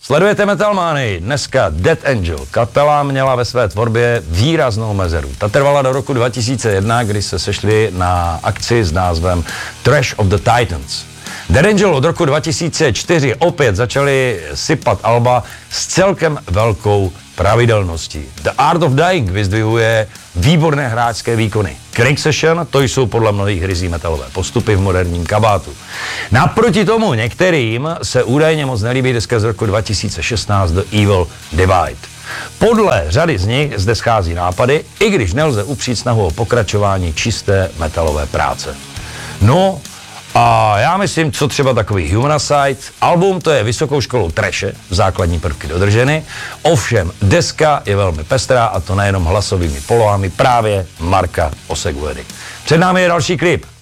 Sledujete Metal Manii, dneska Dead Angel. Kapela měla ve své tvorbě výraznou mezeru. Ta trvala do roku 2001, kdy se sešli na akci s názvem Trash of the Titans. Dead Angel od roku 2004 opět začali sypat alba s celkem velkou pravidelností. The Art of Dying vyzdvihuje výborné hráčské výkony. Crank Session, to jsou podle mnohých ryzí metalové postupy v moderním kabátu. Naproti tomu některým se údajně moc nelíbí deska z roku 2016 The Evil Divide. Podle řady z nich zde schází nápady, i když nelze upřít snahu o pokračování čisté metalové práce. No, a já myslím, co třeba takový Humanoid. Album to je vysokou školou trashe, základní prvky dodrženy, ovšem deska je velmi pestrá a to nejenom hlasovými polohami právě Marka Oseguedy. Před námi je další klip.